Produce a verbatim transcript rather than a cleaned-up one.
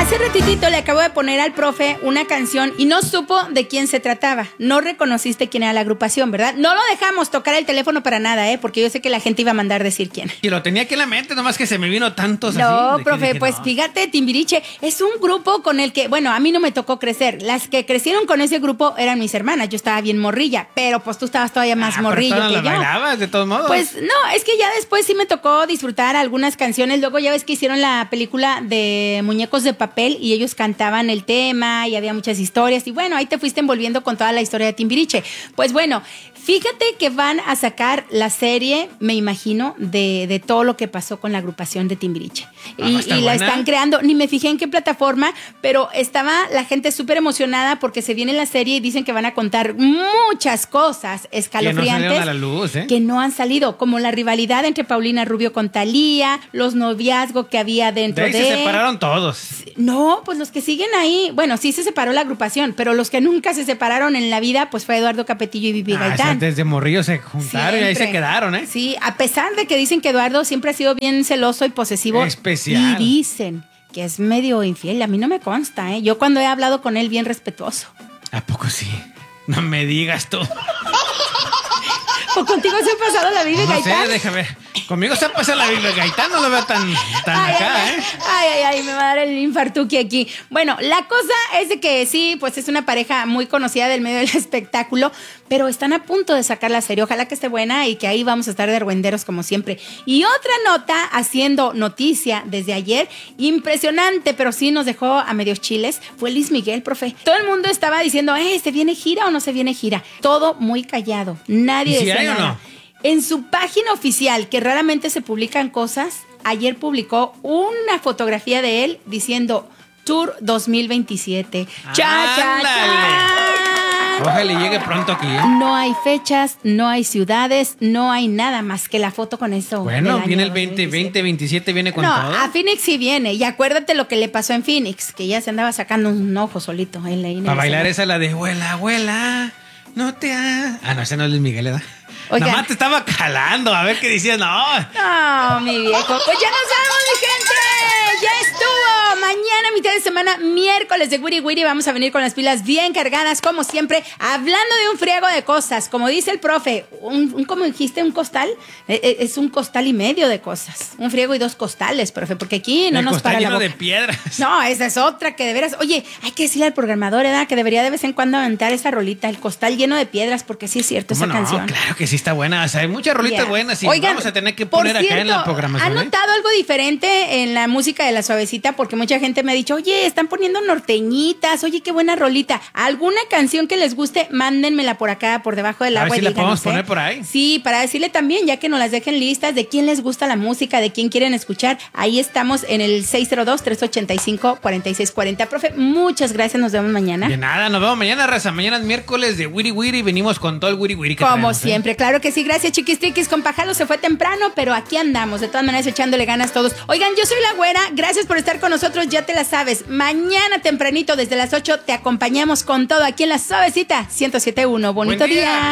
Hace ratitito le acabo de poner al profe una canción y no supo de quién se trataba. No reconociste quién era la agrupación, ¿verdad? No lo dejamos tocar el teléfono para nada, ¿eh? Porque yo sé que la gente iba a mandar decir quién. Y lo tenía aquí en la mente, nomás que se me vino tantos no, así. No, profe, dije, pues no. fíjate, Timbiriche es un grupo con el que, bueno, a mí no me tocó crecer. Las que crecieron con ese grupo eran mis hermanas. Yo estaba bien morrilla, pero pues tú estabas todavía más ah, morrillo pero que no yo. la bailabas, de todos modos. Pues no, es que ya después sí me tocó disfrutar algunas canciones. Luego ya ves que hicieron la película de Muñecos de Papel y ellos cantaban el tema y había muchas historias. Y bueno, ahí te fuiste envolviendo con toda la historia de Timbiriche. Pues bueno, fíjate que van a sacar la serie, me imagino, de, de todo lo que pasó con la agrupación de Timbiriche. Ah, y ¿está y la buena? están creando, ni me fijé en qué plataforma, pero estaba la gente súper emocionada porque se viene la serie y dicen que van a contar muchas cosas escalofriantes. Que no salieron a la luz, ¿eh? Que no han salido, como la rivalidad entre Paulina Rubio con Thalía, los noviazgos que había dentro de... de... ahí se separaron todos. No, pues los que siguen ahí, bueno, sí se separó la agrupación, pero los que nunca se separaron en la vida, pues fue Eduardo Capetillo y Vivi Ah, Gaitán. desde morrillos se juntaron y ahí Siempre. se quedaron, ¿eh? Sí, a pesar de que dicen que Eduardo siempre ha sido bien celoso y posesivo. Especial. Y dicen que es medio infiel. A mí no me consta, ¿eh? Yo cuando he hablado con él, bien respetuoso. ¿A poco sí? No me digas tú. ¿O contigo se ha pasado la Vivi No Gaitán? sé, déjame. Conmigo se ha pasado la Biblia Gaitán, no lo veo tan, tan Ay, acá, ay, ¿eh? Ay, ay, ay, me va a dar el infartuqui aquí. Bueno, la cosa es de que sí, pues es una pareja muy conocida del medio del espectáculo, pero están a punto de sacar la serie. Ojalá que esté buena y que ahí vamos a estar de argüenderos como siempre. Y otra nota, haciendo noticia desde ayer, impresionante, pero sí nos dejó a medios chiles, fue Luis Miguel, profe. Todo el mundo estaba diciendo, eh, ¿se viene gira o no se viene gira? Todo muy callado. Nadie ¿Y si decía hay o nada. no? En su página oficial, que raramente se publican cosas, ayer publicó una fotografía de él diciendo Tour dos mil veintisiete. ¡Cha, cha, cha! Ojalá y llegue pronto aquí, ¿eh? No hay fechas, no hay ciudades, no hay nada más que la foto con eso. Bueno, del viene año el veinte, veinte, veintisiete, viene con no, todo. a Phoenix sí viene. Y acuérdate lo que le pasó en Phoenix, que ya se andaba sacando un ojo solito. Él ahí en el Para bailar escenario. esa la de abuela, abuela, no te ha... Ah, no, ese no es Luis Miguel, ¿verdad? Oigan. Nada más te estaba calando, a ver qué decías, no. No, mi viejo. Pues ya nos vamos, mi gente. Ya estuvo. Mañana, mitad de semana, miércoles de Wiri Wiri. Vamos a venir con las pilas bien cargadas, como siempre, hablando de un friego de cosas. Como dice el profe, un, un ¿cómo dijiste? ¿Un costal? Eh, es un costal y medio de cosas. Un friego y dos costales, profe, porque aquí no el nos costal para la lleno boca. de piedras. No, esa es otra que de veras. Oye, hay que decirle al programador, ¿verdad? Que debería de vez en cuando aventar esa rolita, el costal lleno de piedras, porque sí es cierto esa no? canción. Claro que sí está buena. O sea, hay muchas rolitas Yeah. buenas y Oigan, vamos a tener que por poner acá en la cierto, programación. ¿han ¿eh? notado algo diferente en la música de La Suavecita? Porque mucha gente me ha dicho, oye, están poniendo norteñitas, oye, qué buena rolita. ¿Alguna canción que les guste? Mándenmela por acá, por debajo del A ver agua. si y la díganos, podemos poner ¿eh? por ahí. Sí, para decirle también, ya que nos las dejen listas de quién les gusta la música, de quién quieren escuchar. Ahí estamos en el seis cero dos, tres ocho cinco, cuatro seis cuatro cero. Profe, muchas gracias, nos vemos mañana. De nada, nos vemos mañana, raza. Mañana es miércoles de Wiri Wiri. Venimos con todo el Wiri Wiri que Como traemos, siempre, ¿eh? claro que sí. Gracias, chiquis triquis. Con Pajalo se fue temprano, pero aquí andamos. De todas maneras, echándole ganas todos. Oigan, yo soy la Güera. Gracias por estar con nosotros. Ya te la sabes. Mañana tempranito, desde las ocho, te acompañamos con todo aquí en La Suavecita ciento siete punto uno. Bonito Buen día. día.